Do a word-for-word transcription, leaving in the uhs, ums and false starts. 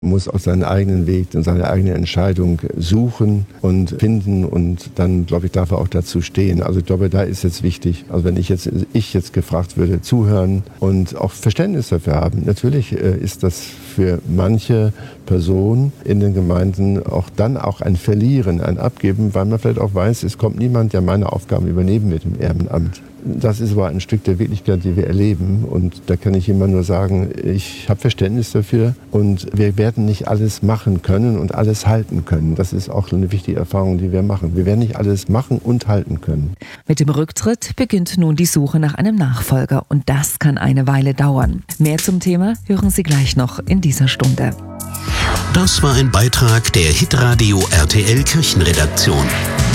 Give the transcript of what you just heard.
muss auch seinen eigenen Weg und seine eigene Entscheidung suchen und finden und dann, glaube ich, darf er auch dazu stehen. Also ich glaube, da ist jetzt wichtig, also wenn ich jetzt, ich jetzt gefragt würde, zuhören und auch Verständnis dafür haben. Natürlich äh, ist das für manche Personen in den Gemeinden auch dann auch ein Verlieren, ein Abgeben, weil man vielleicht auch weiß, es kommt niemand, der meine Aufgaben übernehmen wird im Ehrenamt. Das ist aber ein Stück der Wirklichkeit, die wir erleben. Und da kann ich immer nur sagen, ich habe Verständnis dafür. Und wir werden nicht alles machen können und alles halten können. Das ist auch eine wichtige Erfahrung, die wir machen. Wir werden nicht alles machen und halten können. Mit dem Rücktritt beginnt nun die Suche nach einem Nachfolger. Und das kann eine Weile dauern. Mehr zum Thema hören Sie gleich noch in dieser Stunde. Das war ein Beitrag der Hitradio R T L Kirchenredaktion.